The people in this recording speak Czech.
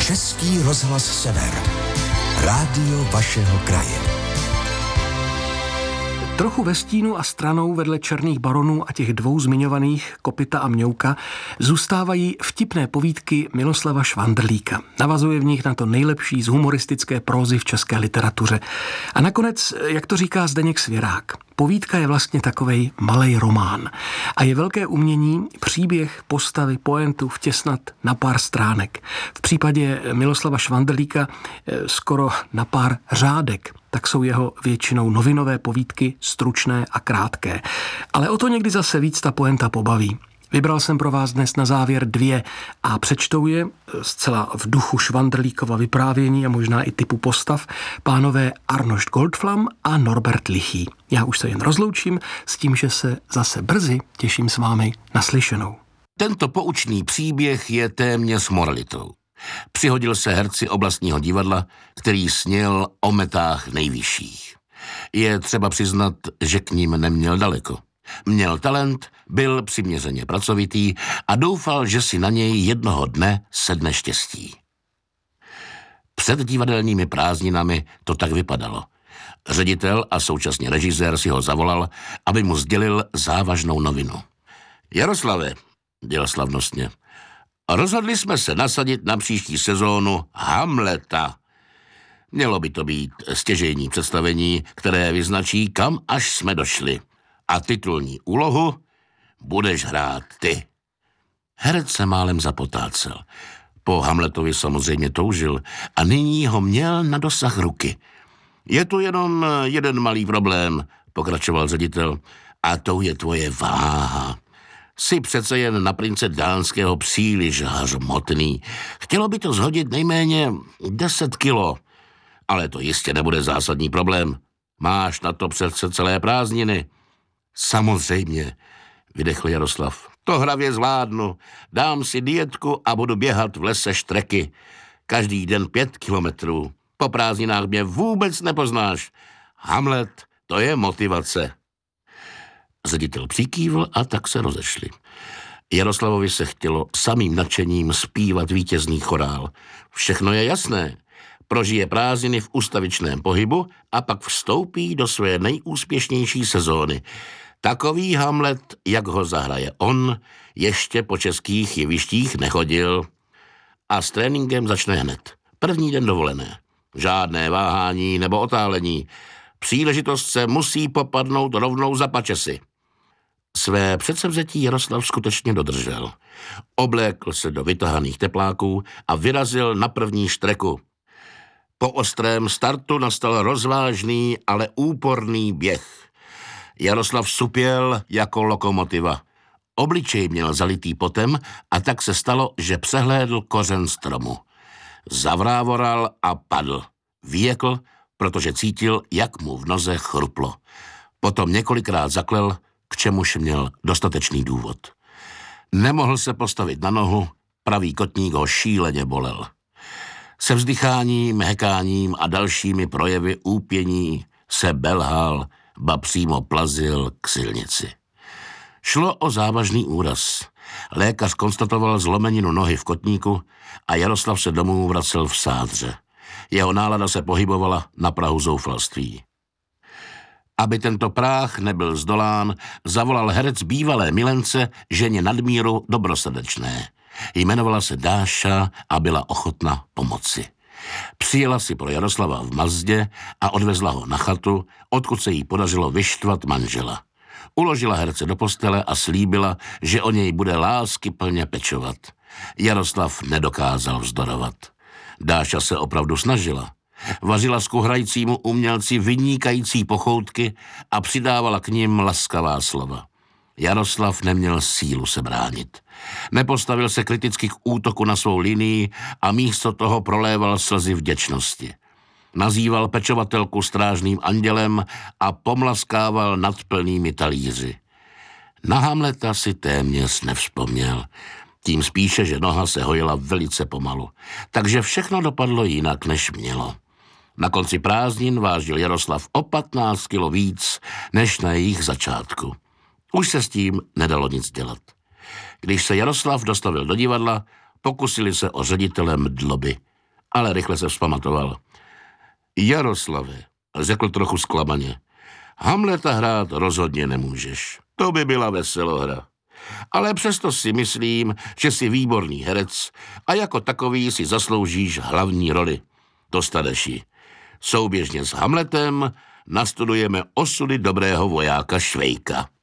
Český rozhlas Sever. Rádio vašeho kraje. Trochu ve stínu a stranou vedle Černých baronů a těch dvou zmiňovaných Kopyta a Mňouka zůstávají vtipné povídky Miloslava Švandrlíka. Navazuje v nich na to nejlepší z humoristické prózy v české literatuře. A nakonec, jak to říká Zdeněk Svěrák, povídka je vlastně takovej malej román. A je velké umění příběh, postavy, pointu vtěsnat na pár stránek. V případě Miloslava Švandrlíka skoro na pár řádek. Tak jsou jeho většinou novinové povídky stručné a krátké. Ale o to někdy zase víc ta poenta pobaví. Vybral jsem pro vás dnes na závěr 2 a přečtou je zcela v duchu Švandrlíkova vyprávění a možná i typu postav pánové Arnošt Goldflam a Norbert Lichý. Já už se jen rozloučím s tím, že se zase brzy těším s vámi naslyšenou. Tento poučný příběh je téměř moralitou. Přihodil se herci oblastního divadla, který snil o metách nejvyšších. Je třeba přiznat, že k ním neměl daleko. Měl talent, byl přiměřeně pracovitý a doufal, že si na něj jednoho dne sedne štěstí. Před divadelními prázdninami to tak vypadalo. Ředitel a současně režisér si ho zavolal, aby mu sdělil závažnou novinu. Jaroslave, dělal slavnostně, rozhodli jsme se nasadit na příští sezónu Hamleta. Mělo by to být stěžejní představení, které vyznačí, kam až jsme došli. A titulní úlohu budeš hrát ty. Herec se málem zapotácel. Po Hamletovi samozřejmě toužil a nyní ho měl na dosah ruky. Je tu jenom jeden malý problém, pokračoval ředitel, a to je tvoje váha. Jsi přece jen na prince Dánského příliš hřmotný. Chtělo by to zhodit nejméně 10 kilo. Ale to jistě nebude zásadní problém. Máš na to přece celé prázdniny. Samozřejmě, vydechl Jaroslav. To hravě zvládnu. Dám si dietku a budu běhat v lese štreky. Každý den 5 kilometrů. Po prázdninách mě vůbec nepoznáš. Hamlet, to je motivace. Ředitel přikývl a tak se rozešli. Jaroslavovi se chtělo samým nadšením zpívat vítězný chorál. Všechno je jasné. Prožije prázdniny v ustavičném pohybu a pak vstoupí do své nejúspěšnější sezóny. Takový Hamlet, jak ho zahraje on, ještě po českých jevištích nechodil. A s tréninkem začne hned. První den dovolené. Žádné váhání nebo otálení. Příležitost se musí popadnout rovnou za pačesy. Své předsevzetí Jaroslav skutečně dodržel. Oblékl se do vytahaných tepláků a vyrazil na první štreku. Po ostrém startu nastal rozvážný, ale úporný běh. Jaroslav supěl jako lokomotiva. Obličej měl zalitý potem a tak se stalo, že přehlédl kořen stromu. Zavrávoral a padl. Vyjekl, protože cítil, jak mu v noze chruplo. Potom několikrát zaklel, k čemuž měl dostatečný důvod. Nemohl se postavit na nohu, pravý kotník ho šíleně bolel. Se vzdycháním, hekáním a dalšími projevy úpění se belhal, ba přímo plazil k silnici. Šlo o závažný úraz. Lékař konstatoval zlomeninu nohy v kotníku a Jaroslav se domů vracel v sádře. Jeho nálada se pohybovala na prahu zoufalství. Aby tento práh nebyl zdolán, zavolal herec bývalé milence, ženě nadmíru dobrosrdečné. Jmenovala se Dáša a byla ochotna pomoci. Přijela si pro Jaroslava v Mazdě a odvezla ho na chatu, odkud se jí podařilo vyštvat manžela. Uložila herce do postele a slíbila, že o něj bude láskyplně pečovat. Jaroslav nedokázal vzdorovat. Dáša se opravdu snažila. Vařila s kuhrajícímu umělci vynikající pochoutky a přidávala k nim laskavá slova. Jaroslav neměl sílu se bránit. Nepostavil se kriticky k útoku na svou linii a místo toho proléval slzy vděčnosti. Nazýval pečovatelku strážným andělem a pomlaskával nad plnými talíři. Na Hamleta si téměř nevzpomněl. Tím spíše, že noha se hojila velice pomalu. Takže všechno dopadlo jinak, než mělo. Na konci prázdnin vážil Jaroslav o 15 kilo víc, než na jejich začátku. Už se s tím nedalo nic dělat. Když se Jaroslav dostavil do divadla, pokusili se o ředitele Mdloby. ale rychle se vzpamatoval. Jaroslave, řekl trochu zklamaně, Hamleta hrát rozhodně nemůžeš. To by byla veselohra. Ale přesto si myslím, že jsi výborný herec a jako takový si zasloužíš hlavní roli. Dostaneš ji. Souběžně s Hamletem nastudujeme osudy dobrého vojáka Švejka.